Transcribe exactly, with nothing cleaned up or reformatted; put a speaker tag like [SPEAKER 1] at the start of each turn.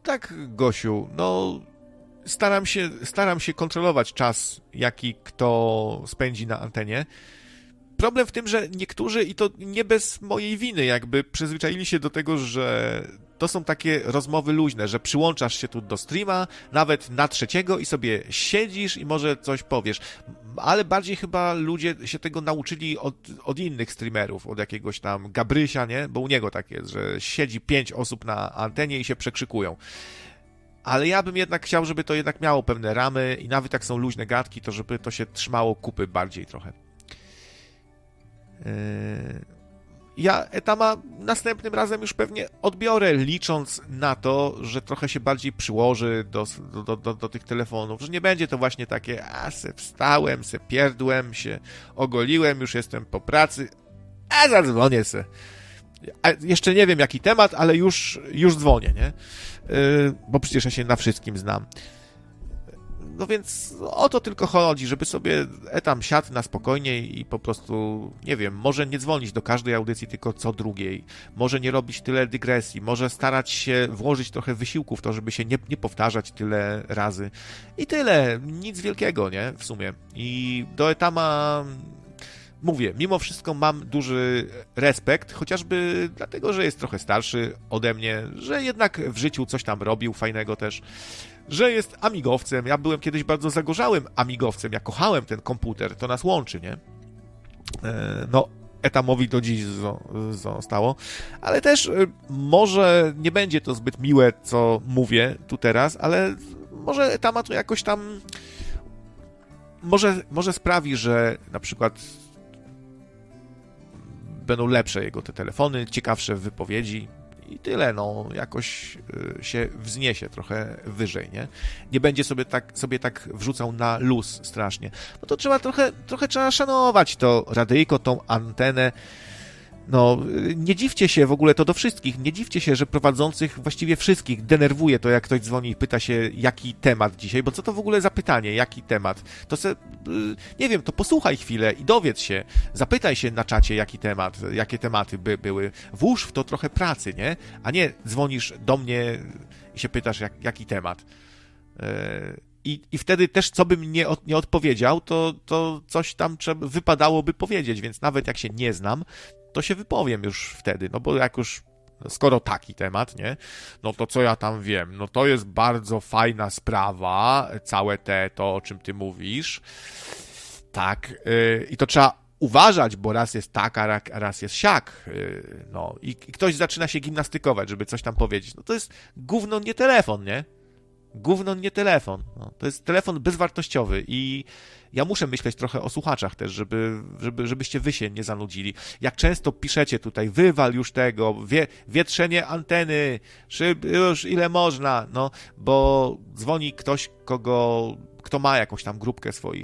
[SPEAKER 1] tak, Gosiu, no staram się, staram się kontrolować czas, jaki kto spędzi na antenie. Problem w tym, że niektórzy, i to nie bez mojej winy, jakby przyzwyczaili się do tego, że to są takie rozmowy luźne, że przyłączasz się tu do streama, nawet na trzeciego i sobie siedzisz i może coś powiesz. Ale bardziej chyba ludzie się tego nauczyli od, od innych streamerów, od jakiegoś tam Gabrysia, nie? Bo u niego tak jest, że siedzi pięć osób na antenie i się przekrzykują. Ale ja bym jednak chciał, żeby to jednak miało pewne ramy i nawet jak są luźne gadki, to żeby to się trzymało kupy bardziej trochę. Ja Etama następnym razem już pewnie odbiorę, licząc na to, że trochę się bardziej przyłoży do, do, do, do tych telefonów, że nie będzie to właśnie takie, a se wstałem, se pierdłem się, ogoliłem, już jestem po pracy, a zadzwonię se. A jeszcze nie wiem jaki temat, ale już, już dzwonię, nie? Yy, bo przecież ja się na wszystkim znam. No więc o to tylko chodzi, żeby sobie Etam siadł na spokojnie i po prostu, nie wiem, może nie dzwonić do każdej audycji, tylko co drugiej. Może nie robić tyle dygresji, może starać się włożyć trochę wysiłku w to, żeby się nie, nie powtarzać tyle razy. I tyle, nic wielkiego, nie? W sumie. I do Etama... Mówię, mimo wszystko mam duży respekt, chociażby dlatego, że jest trochę starszy ode mnie, że jednak w życiu coś tam robił fajnego też, że jest amigowcem. Ja byłem kiedyś bardzo zagorzałym amigowcem, ja kochałem ten komputer, to nas łączy, nie? No, Etamowi do dziś zostało, ale też może nie będzie to zbyt miłe, co mówię tu teraz, ale może Etama to jakoś tam może, może sprawi, że na przykład będą lepsze jego te telefony, ciekawsze wypowiedzi i tyle, no, jakoś się wzniesie trochę wyżej, nie? Nie będzie sobie tak, sobie tak wrzucał na luz strasznie. No to trzeba trochę, trochę trzeba szanować to radyjko, tą antenę. No, nie dziwcie się w ogóle to do wszystkich, nie dziwcie się, że prowadzących właściwie wszystkich denerwuje to, jak ktoś dzwoni i pyta się, jaki temat dzisiaj, bo co to w ogóle za pytanie, jaki temat? To se, nie wiem, to posłuchaj chwilę i dowiedz się, zapytaj się na czacie, jaki temat, jakie tematy by były, włóż w to trochę pracy, nie? A nie dzwonisz do mnie i się pytasz, jak, jaki temat. I, I wtedy też, co bym nie, od, nie odpowiedział, to, to coś tam trzeba, wypadałoby powiedzieć, więc nawet jak się nie znam, to się wypowiem już wtedy, no bo jak już, skoro taki temat, nie, no to co ja tam wiem, no to jest bardzo fajna sprawa, całe te, to o czym ty mówisz, tak, yy, i to trzeba uważać, bo raz jest tak, a raz jest siak, yy, no i, i ktoś zaczyna się gimnastykować, żeby coś tam powiedzieć, no to jest gówno nie telefon, nie? Gówno nie telefon. No, to jest telefon bezwartościowy i ja muszę myśleć trochę o słuchaczach też, żeby, żeby, żebyście wy się nie zanudzili. Jak często piszecie tutaj, wywal już tego, wie, wietrzenie anteny, szyb, już ile można, no, bo dzwoni ktoś, kogo, kto ma jakąś tam grupkę swoich